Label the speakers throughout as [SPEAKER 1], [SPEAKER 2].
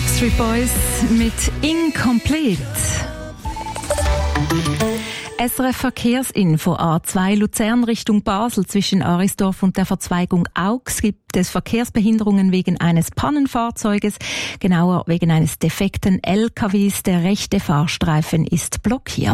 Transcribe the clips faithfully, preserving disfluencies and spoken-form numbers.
[SPEAKER 1] Backstreet Boys mit Incomplete. S R F Verkehrsinfo A zwei Luzern Richtung Basel zwischen Arisdorf und der Verzweigung Augs gibt es Verkehrsbehinderungen wegen eines Pannenfahrzeuges, genauer wegen eines defekten L K Ws. Der rechte Fahrstreifen ist blockiert.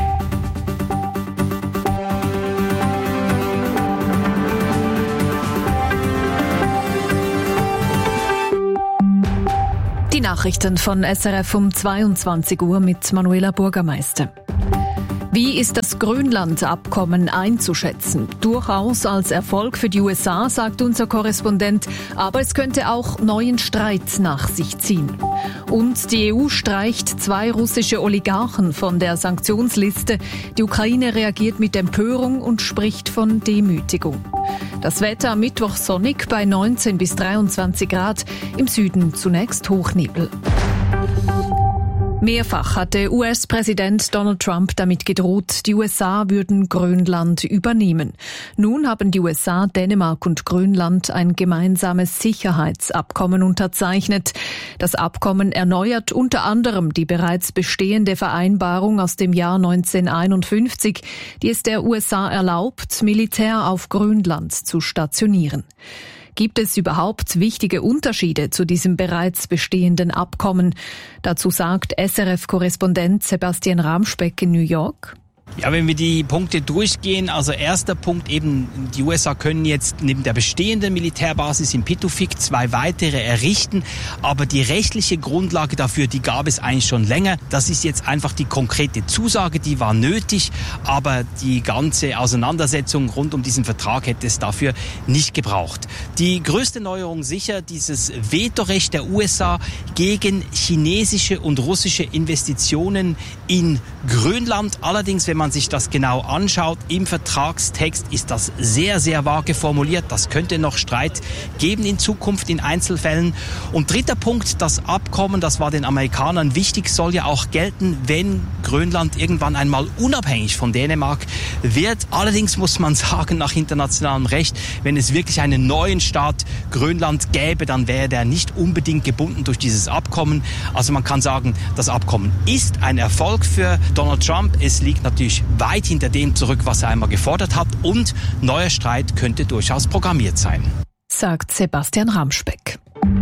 [SPEAKER 2] Die Nachrichten von S R F um zweiundzwanzig Uhr mit Manuela Bürgermeister. Wie ist das Grönland-Abkommen einzuschätzen? Durchaus als Erfolg für die U S A, sagt unser Korrespondent, aber es könnte auch neuen Streit nach sich ziehen. Und die E U streicht zwei russische Oligarchen von der Sanktionsliste. Die Ukraine reagiert mit Empörung und spricht von Demütigung. Das Wetter am Mittwoch sonnig bei neunzehn bis dreiundzwanzig Grad, im Süden zunächst Hochnebel. Mehrfach hatte U S-Präsident Donald Trump damit gedroht, die U S A würden Grönland übernehmen. Nun haben die U S A, Dänemark und Grönland ein gemeinsames Sicherheitsabkommen unterzeichnet. Das Abkommen erneuert unter anderem die bereits bestehende Vereinbarung aus dem Jahr neunzehnhunderteinundfünfzig, die es der U S A erlaubt, Militär auf Grönland zu stationieren. Gibt es überhaupt wichtige Unterschiede zu diesem bereits bestehenden Abkommen? Dazu sagt S R F-Korrespondent Sebastian Ramspeck in New York.
[SPEAKER 3] Ja, wenn wir die Punkte durchgehen, also erster Punkt eben, die U S A können jetzt neben der bestehenden Militärbasis in Pituffik zwei weitere errichten, aber die rechtliche Grundlage dafür, die gab es eigentlich schon länger. Das ist jetzt einfach die konkrete Zusage, die war nötig, aber die ganze Auseinandersetzung rund um diesen Vertrag hätte es dafür nicht gebraucht. Die größte Neuerung sicher dieses Vetorecht der U S A gegen chinesische und russische Investitionen in Grönland. Allerdings, wenn man sich das genau anschaut, im Vertragstext ist das sehr, sehr vage formuliert. Das könnte noch Streit geben in Zukunft in Einzelfällen. Und dritter Punkt, das Abkommen, das war den Amerikanern wichtig, soll ja auch gelten, wenn Grönland irgendwann einmal unabhängig von Dänemark wird. Allerdings muss man sagen, nach internationalem Recht, wenn es wirklich einen neuen Staat Grönland gäbe, dann wäre der nicht unbedingt gebunden durch dieses Abkommen. Also man kann sagen, das Abkommen ist ein Erfolg für Donald Trump. Es liegt natürlich weit hinter dem zurück, was er einmal gefordert hat, und neuer Streit könnte durchaus programmiert sein,
[SPEAKER 2] sagt Sebastian Ramspeck.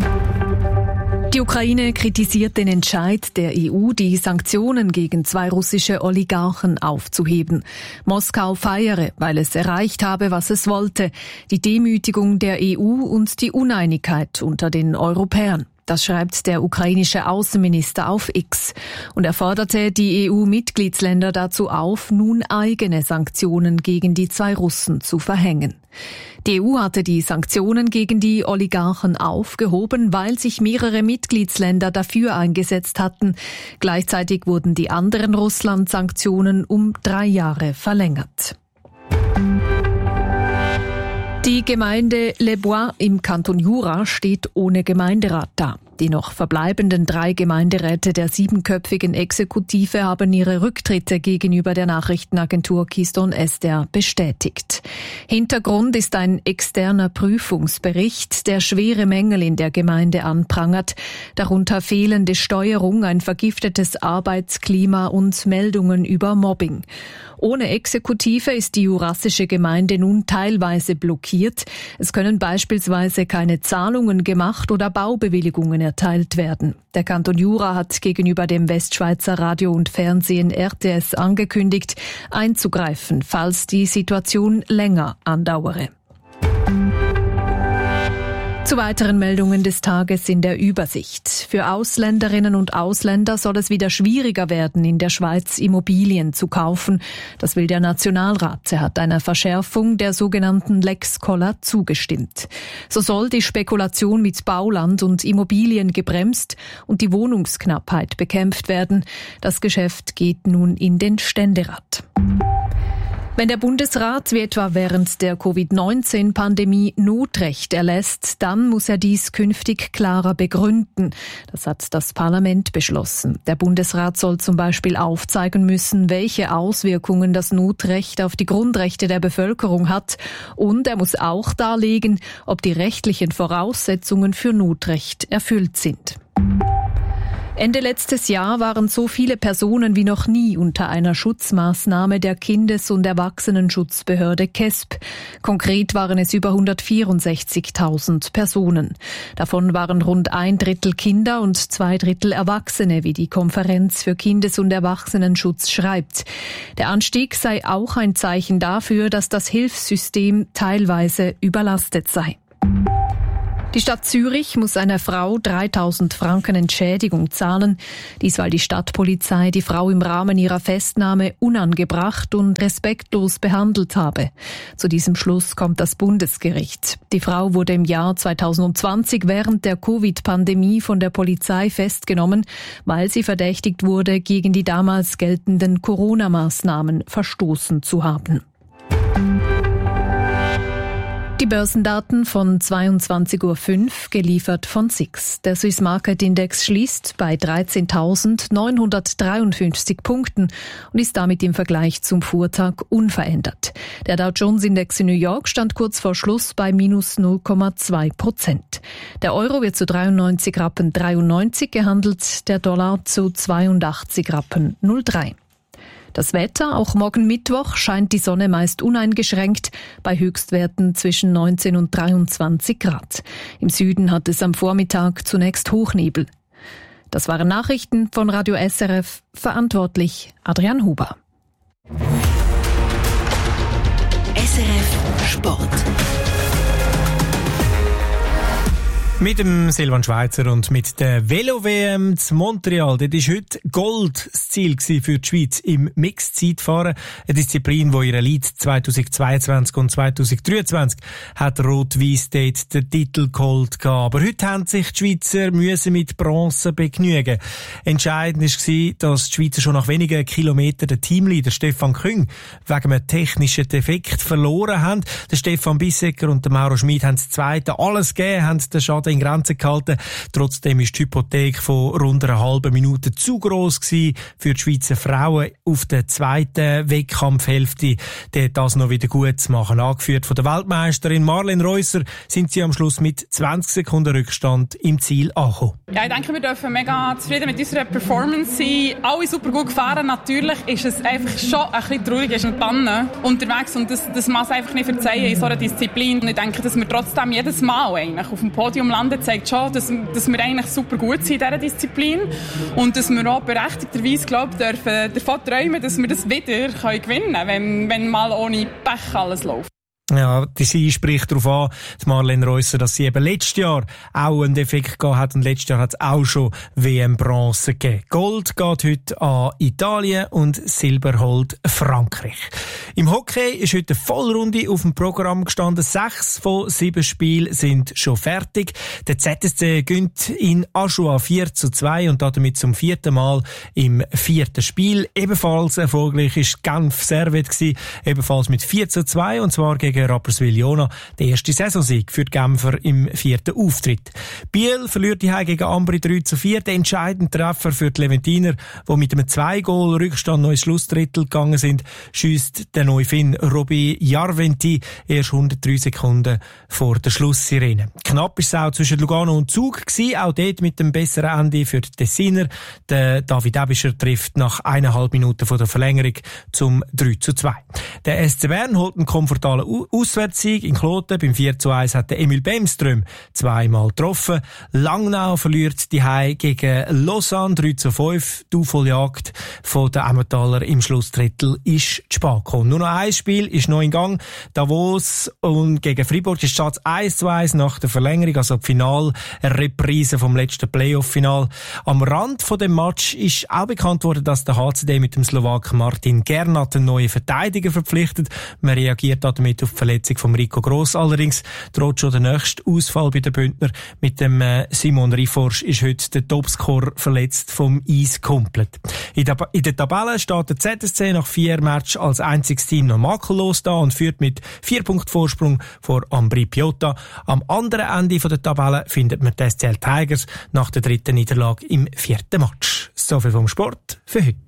[SPEAKER 2] Die Ukraine kritisiert den Entscheid der E U, die Sanktionen gegen zwei russische Oligarchen aufzuheben. Moskau feiere, weil es erreicht habe, was es wollte: die Demütigung der E U und die Uneinigkeit unter den Europäern. Das schreibt der ukrainische Außenminister auf X. Und er forderte die E U-Mitgliedsländer dazu auf, nun eigene Sanktionen gegen die zwei Russen zu verhängen. Die E U hatte die Sanktionen gegen die Oligarchen aufgehoben, weil sich mehrere Mitgliedsländer dafür eingesetzt hatten. Gleichzeitig wurden die anderen Russland-Sanktionen um drei Jahre verlängert. Die Gemeinde Les Bois im Kanton Jura steht ohne Gemeinderat da. Die noch verbleibenden drei Gemeinderäte der siebenköpfigen Exekutive haben ihre Rücktritte gegenüber der Nachrichtenagentur Keystone Ester bestätigt. Hintergrund ist ein externer Prüfungsbericht, der schwere Mängel in der Gemeinde anprangert, darunter fehlende Steuerung, ein vergiftetes Arbeitsklima und Meldungen über Mobbing. Ohne Exekutive ist die jurassische Gemeinde nun teilweise blockiert. Es können beispielsweise keine Zahlungen gemacht oder Baubewilligungen erteilt werden. Der Kanton Jura hat gegenüber dem Westschweizer Radio und Fernsehen R T S angekündigt, einzugreifen, falls die Situation länger andauere. Zu weiteren Meldungen des Tages in der Übersicht. Für Ausländerinnen und Ausländer soll es wieder schwieriger werden, in der Schweiz Immobilien zu kaufen. Das will der Nationalrat. Er hat einer Verschärfung der sogenannten Lex Koller zugestimmt. So soll die Spekulation mit Bauland und Immobilien gebremst und die Wohnungsknappheit bekämpft werden. Das Geschäft geht nun in den Ständerat. Wenn der Bundesrat wie etwa während der Covid neunzehn Pandemie Notrecht erlässt, dann muss er dies künftig klarer begründen. Das hat das Parlament beschlossen. Der Bundesrat soll zum Beispiel aufzeigen müssen, welche Auswirkungen das Notrecht auf die Grundrechte der Bevölkerung hat. Und er muss auch darlegen, ob die rechtlichen Voraussetzungen für Notrecht erfüllt sind. Ende letztes Jahr waren so viele Personen wie noch nie unter einer Schutzmaßnahme der Kindes- und Erwachsenenschutzbehörde K E S P. Konkret waren es über hundertvierundsechzigtausend Personen. Davon waren rund ein Drittel Kinder und zwei Drittel Erwachsene, wie die Konferenz für Kindes- und Erwachsenenschutz schreibt. Der Anstieg sei auch ein Zeichen dafür, dass das Hilfssystem teilweise überlastet sei. Die Stadt Zürich muss einer Frau dreitausend Franken Entschädigung zahlen. Dies, weil die Stadtpolizei die Frau im Rahmen ihrer Festnahme unangebracht und respektlos behandelt habe. Zu diesem Schluss kommt das Bundesgericht. Die Frau wurde im Jahr zweitausendzwanzig während der Covid-Pandemie von der Polizei festgenommen, weil sie verdächtigt wurde, gegen die damals geltenden Corona-Maßnahmen verstoßen zu haben. Die Börsendaten von zweiundzwanzig Uhr fünf, geliefert von S I X. Der Swiss Market Index schließt bei dreizehntausendneunhundertdreiundfünfzig Punkten und ist damit im Vergleich zum Vortag unverändert. Der Dow Jones Index in New York stand kurz vor Schluss bei minus null Komma zwei Prozent. Der Euro wird zu dreiundneunzig Rappen dreiundneunzig gehandelt, der Dollar zu zweiundachtzig Rappen null Komma drei. Das Wetter, auch morgen Mittwoch, scheint die Sonne meist uneingeschränkt, bei Höchstwerten zwischen neunzehn und dreiundzwanzig Grad. Im Süden hat es am Vormittag zunächst Hochnebel. Das waren Nachrichten von Radio S R F, verantwortlich Adrian Huber.
[SPEAKER 4] S R F Sport.
[SPEAKER 5] Mit dem Silvan Schweizer und mit der Velo-W M zu Montreal. Dort war heute Gold das Ziel für die Schweiz im Mixed-Zeitfahren. Eine Disziplin, die ihre Elite zweitausendzweiundzwanzig und zweitausenddreiundzwanzig hat Rot-Weiss dort den Titel geholt gehabt. Aber heute haben sich die Schweizer müssen mit Bronze begnügen. Entscheidend war, dass die Schweizer schon nach wenigen Kilometern den Teamleader Stefan Küng wegen einem technischen Defekt verloren haben. Der Stefan Bissecker und der Mauro Schmid haben das Zweite alles gegeben, haben den Schaden in Grenzen gehalten. Trotzdem ist die Hypothek von rund einer halben Minute zu gross gewesen für die Schweizer Frauen auf der zweiten Wettkampfhälfte, das noch wieder gut zu machen. Angeführt von der Weltmeisterin Marlene Reusser sind sie am Schluss mit zwanzig Sekunden Rückstand im Ziel angekommen.
[SPEAKER 6] Ja, ich denke, wir dürfen mega zufrieden mit unserer Performance sein. Alle super gut gefahren. Natürlich ist es einfach schon ein bisschen traurig, ist eine Panne unterwegs und das, das muss einfach nicht verzeihen in so einer Disziplin. Und ich denke, dass wir trotzdem jedes Mal eigentlich auf dem Podium landen, zeigt schon, dass, dass wir eigentlich super gut sind in dieser Disziplin und dass wir auch berechtigterweise, glaube ich, dürfen davon träumen, dass wir das wieder können gewinnen können, wenn, wenn mal ohne Pech alles läuft.
[SPEAKER 5] Ja, die sie spricht darauf an, die Marlene Reusser, dass sie eben letztes Jahr auch einen Defekt gehabt hat und letztes Jahr hat es auch schon W M-Bronze gegeben. Gold geht heute an Italien und Silber holt Frankreich. Im Hockey ist heute eine Vollrunde auf dem Programm gestanden. Sechs von sieben Spielen sind schon fertig. Der Z S C gönnt in Aschua vier zu zwei und damit zum vierten Mal im vierten Spiel. Ebenfalls erfolgreich ist Genf Servette gewesen, ebenfalls mit vier zu zwei und zwar gegen Rapperswil-Jona, der erste Saisonsieg für die Genfer im vierten Auftritt. Biel verliert die Heim gegen Ambri drei zu vier, der entscheidende Treffer für die Leventiner, die mit einem zwei Goal Rückstand noch ins Schlussdrittel gegangen sind, schiesst der Neufinn Robbie Jarventi erst hundertdrei Sekunden vor der Schlusssirene. Knapp ist es auch zwischen Lugano und Zug gewesen, auch dort mit dem besseren Ende für die Tessiner. Der David Ebischer trifft nach eineinhalb Minuten von der Verlängerung zum drei zu zwei. Der S C Bern holt einen komfortablen Auswärtssieg in Kloten. Beim vier zu eins hat der Emil Bemström zweimal getroffen. Langnau verliert die Heim gegen Lausanne drei zu fünf. Die Aufholjagd von den Emmentaler im Schlussdrittel ist zu spät gekommen. Nur noch ein Spiel ist noch in Gang. Davos und gegen Fribourg ist Schatz eins zu eins nach der Verlängerung, also die Finalreprise vom letzten Playoff-Final. Am Rand von dem Match ist auch bekannt worden, dass der H C D mit dem Slowaken Martin Gernat einen neuen Verteidiger verpflichtet. Man reagiert damit auf die Verletzung von Rico Gross. Allerdings droht schon der nächste Ausfall bei den Bündner. Mit dem äh, Simon Riforsch ist heute der Topscorer verletzt vom Eis komplett. In der, in der Tabelle steht der Z S C nach vier Matches als einziges Team noch makellos da und führt mit vier Punkten Vorsprung vor Ambri Piotta. Am anderen Ende der Tabelle findet man die S C L Tigers nach der dritten Niederlage im vierten Match. So viel vom Sport für heute.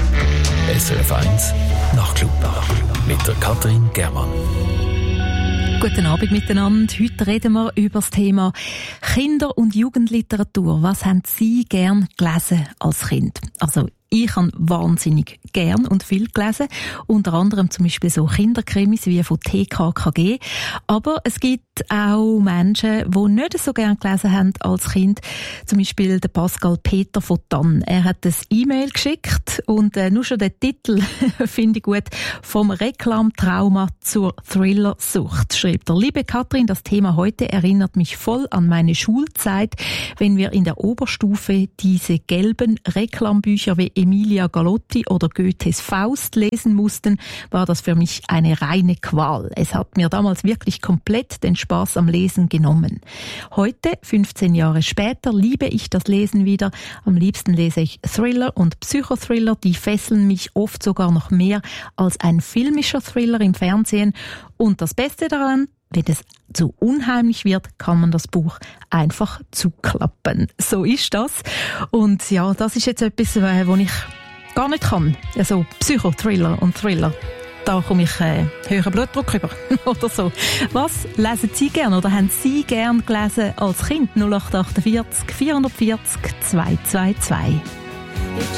[SPEAKER 7] S R F eins Nachtclub mit der Katrin Germann.
[SPEAKER 1] Guten Abend miteinander. Heute reden wir über das Thema Kinder- und Jugendliteratur. Was haben Sie gern gelesen als Kind? Also ich habe wahnsinnig gern und viel gelesen. Unter anderem zum Beispiel so Kinderkrimis wie von T K K G. Aber es gibt auch Menschen, die nicht so gern gelesen haben als Kind. Zum Beispiel der Pascal Peter von Tann. Er hat ein E-Mail geschickt und äh, nur schon den Titel finde ich gut. Vom Reklamtrauma zur Thrillersucht, schreibt er. Liebe Katrin, das Thema heute erinnert mich voll an meine Schulzeit, wenn wir in der Oberstufe diese gelben Reklambücher wie Emilia Galotti oder Goethes Faust lesen mussten, war das für mich eine reine Qual. Es hat mir damals wirklich komplett den Spaß am Lesen genommen. Heute, fünfzehn Jahre später, liebe ich das Lesen wieder. Am liebsten lese ich Thriller und Psychothriller, die fesseln mich oft sogar noch mehr als ein filmischer Thriller im Fernsehen. Und das Beste daran, wenn es zu unheimlich wird, kann man das Buch einfach zuklappen. So ist das. Und ja, das ist jetzt etwas, äh, was ich gar nicht kann. Also Psychothriller und Thriller. Da komme ich äh, höheren Blutdruck über oder so. Was lesen Sie gern oder haben Sie gern gelesen als Kind? null acht acht vier vier vier vier zwei zwei zwei.